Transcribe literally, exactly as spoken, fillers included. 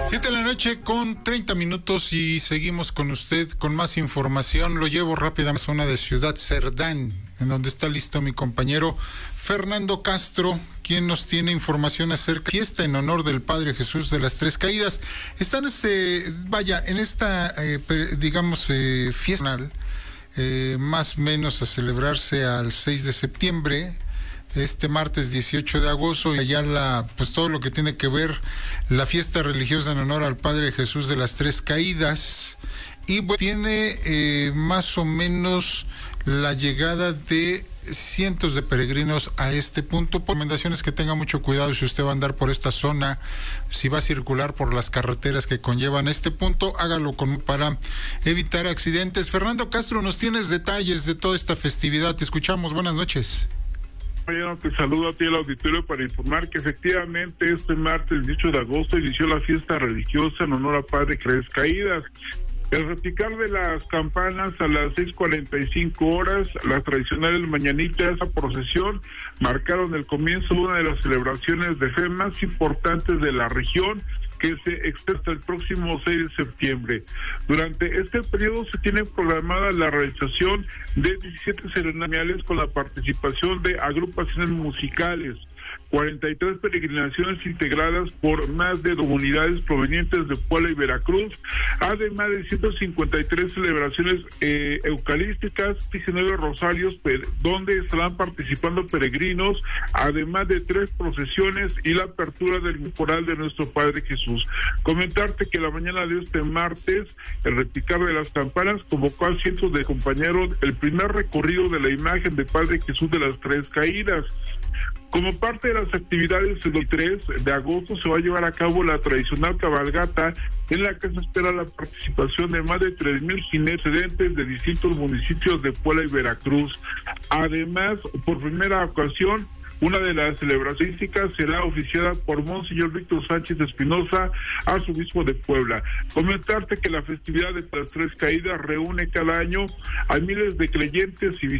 Siete de la noche con treinta minutos y seguimos con usted con más información. Lo llevo rápidamente a la zona de Ciudad Cerdán, en donde está listo mi compañero Fernando Castro, quien nos tiene información acerca de la fiesta en honor del Padre Jesús de las Tres Caídas. Están, este, vaya, en esta, eh, digamos, eh, fiesta, eh, más o menos a celebrarse al seis de septiembre, este martes dieciocho de agosto, y allá la, pues todo lo que tiene que ver la fiesta religiosa en honor al Padre Jesús de las Tres Caídas, y bueno, tiene eh, más o menos la llegada de cientos de peregrinos a este punto. Recomendaciones que tenga mucho cuidado si usted va a andar por esta zona, si va a circular por las carreteras que conllevan a este punto, hágalo con para evitar accidentes. Fernando Castro, nos tienes detalles de toda esta festividad, te escuchamos, buenas noches. Mañana te saludo a ti al auditorio para informar que efectivamente este martes dieciocho de agosto inició la fiesta religiosa en honor al Padre Tres Caídas. El repicar de las campanas a las seis cuarenta y cinco horas, las tradicionales mañanitas, esa procesión, marcaron el comienzo de una de las celebraciones de fe más importantes de la región, que se extiende hasta el próximo seis de septiembre. Durante este periodo se tiene programada la realización de diecisiete ceremoniales con la participación de agrupaciones musicales, cuarenta y tres peregrinaciones integradas por más de dos comunidades provenientes de Puebla y Veracruz, además de ciento cincuenta y tres celebraciones eh, eucarísticas, diecinueve rosarios donde estarán participando peregrinos, además de tres procesiones y la apertura del temporal de nuestro Padre Jesús. Comentarte que la mañana de este martes, el repicar de las campanas convocó a cientos de compañeros el primer recorrido de la imagen de Padre Jesús de las Tres Caídas. Como parte de las actividades del tres de agosto se va a llevar a cabo la tradicional cabalgata, en la que se espera la participación de más de tres mil jinetes de distintos municipios de Puebla y Veracruz. Además, por primera ocasión, una de las celebraciones será oficiada por Monseñor Víctor Sánchez Espinosa, arzobispo de Puebla. Comentarte que la festividad de las Tres Caídas reúne cada año a miles de creyentes y